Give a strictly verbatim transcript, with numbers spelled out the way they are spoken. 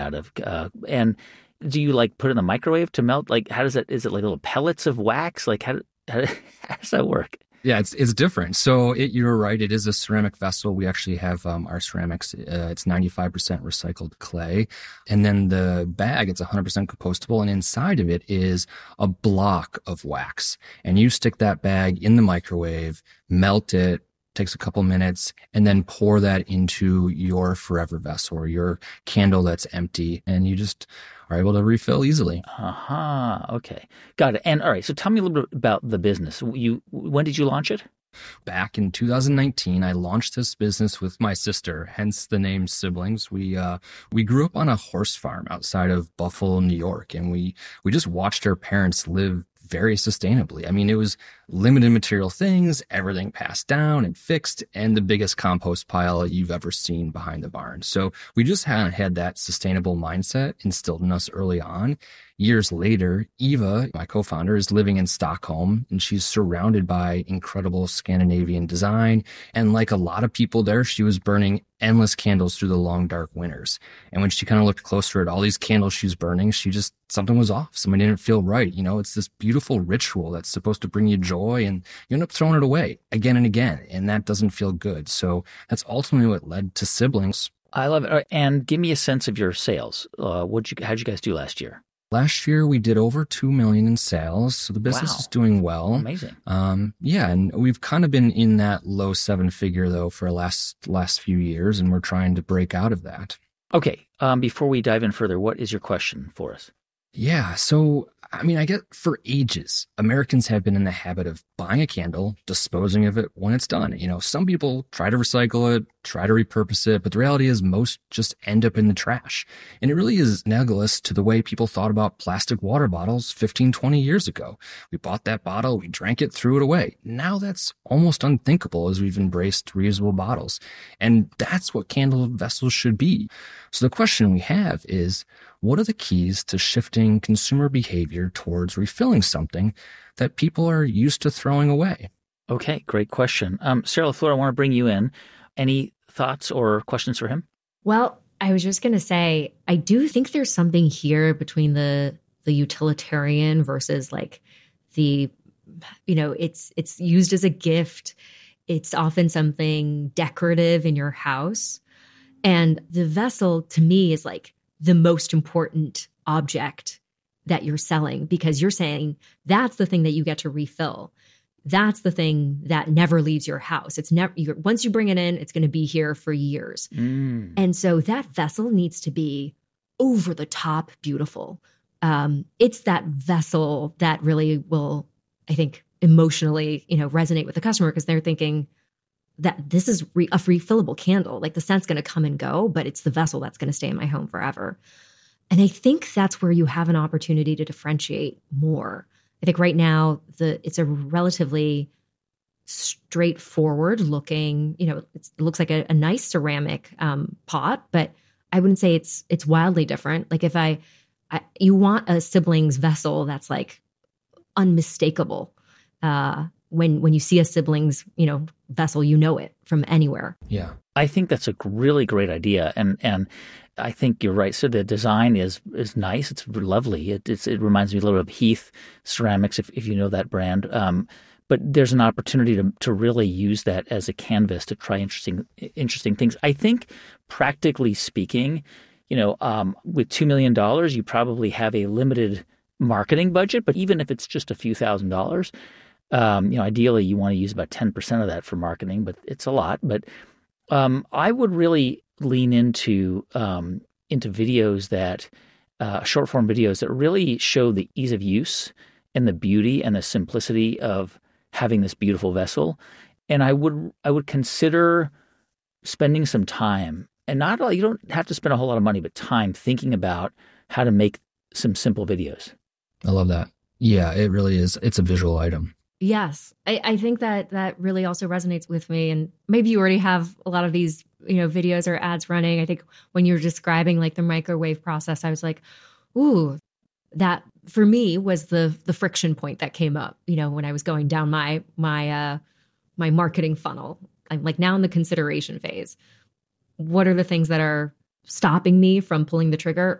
out of. Uh, and do you like put it in the microwave to melt? Like, how does that, is it like little pellets of wax? Like, how, how, how does that work? Yeah, it's it's different. So it, you're right. It is a ceramic vessel. We actually have um, our ceramics. Uh, it's ninety-five percent recycled clay. And then the bag, it's one hundred percent compostable. And inside of it is a block of wax. And you stick that bag in the microwave, melt it, takes a couple minutes, and then pour that into your forever vessel or your candle that's empty. And you just are able to refill easily. Uh-huh. Okay. Got it. And all right, so tell me a little bit about the business. You, when did you launch it? Back in two thousand nineteen, I launched this business with my sister, hence the name Siblings. We uh we grew up on a horse farm outside of Buffalo, New York, and we we just watched our parents live very sustainably. I mean, it was limited material things, everything passed down and fixed, and the biggest compost pile you've ever seen behind the barn. So we just hadn't had that sustainable mindset instilled in us early on. Years later, Eva, my co-founder, is living in Stockholm, and she's surrounded by incredible Scandinavian design. And like a lot of people there, she was burning endless candles through the long, dark winters. And when she kind of looked closer at all these candles she was burning, she just, something was off. Something didn't feel right. You know, it's this beautiful ritual that's supposed to bring you joy, and you end up throwing it away again and again. And that doesn't feel good. So that's ultimately what led to Siblings. I love it. All right, and give me a sense of your sales. Uh, what'd you, how'd you guys do last year? Last year, we did over two million in sales. So the business Wow. is doing well. Amazing. Um, yeah. And we've kind of been in that low seven figure though for the last, last few years. And we're trying to break out of that. Okay. Um, before we dive in further, what is your question for us? Yeah. So, I mean, I get for ages, Americans have been in the habit of buying a candle, disposing of it when it's done. You know, some people try to recycle it, try to repurpose it, but the reality is most just end up in the trash. And it really is analogous to the way people thought about plastic water bottles fifteen, twenty years ago. We bought that bottle, we drank it, threw it away. Now that's almost unthinkable as we've embraced reusable bottles. And that's what candle vessels should be. So the question we have is, what are the keys to shifting consumer behavior towards refilling something that people are used to throwing away? Okay, great question. Um, Sarah LaFleur, I want to bring you in. Any thoughts or questions for him? Well, I was just going to say, I do think there's something here between the the utilitarian versus like the, you know, it's it's used as a gift. It's often something decorative in your house. And the vessel to me is like the most important object that you're selling, because you're saying that's the thing that you get to refill. That's the thing that never leaves your house. It's never, you're, once you bring it in, it's going to be here for years. Mm. And so that vessel needs to be over the top beautiful. Um, it's that vessel that really will, I think, emotionally, you know, resonate with the customer, because they're thinking that this is re- a refillable candle. Like the scent's going to come and go, but it's the vessel that's going to stay in my home forever. And I think that's where you have an opportunity to differentiate more. I think right now the it's a relatively straightforward looking, you know, it's, it looks like a, a nice ceramic um, pot, but I wouldn't say it's it's wildly different. Like if I, I you want a Siblings vessel that's like unmistakable. Uh, when when you see a Siblings, you know, vessel, you know it from anywhere. Yeah. I think that's a really great idea, and and I think you're right. So the design is is nice. It's lovely. It it's, it reminds me a little bit of Heath Ceramics, if if you know that brand. Um, but there's an opportunity to to really use that as a canvas to try interesting interesting things. I think, practically speaking, you know, um, with two million dollars, you probably have a limited marketing budget. But even if it's just a few thousand dollars, um, you know, ideally you want to use about ten percent of that for marketing. But it's a lot. But um, I would really lean into um, into videos that uh, short form videos that really show the ease of use and the beauty and the simplicity of having this beautiful vessel. And I would I would consider spending some time, and not you don't have to spend a whole lot of money, but time thinking about how to make some simple videos. I love that. Yeah, it really is. It's a visual item. Yes. I, I think that that really also resonates with me. And maybe you already have a lot of these, you know, videos or ads running. I think when you were describing like the microwave process, I was like, ooh, that for me was the the friction point that came up, you know, when I was going down my my uh my marketing funnel. I'm like now in the consideration phase. What are the things that are stopping me from pulling the trigger,